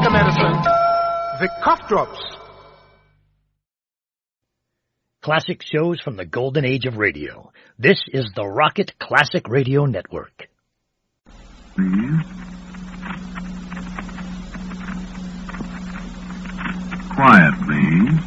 a medicine, the cough drops. Classic shows from the golden age of radio. This is the Rocket Classic Radio Network. Please. Quiet, please.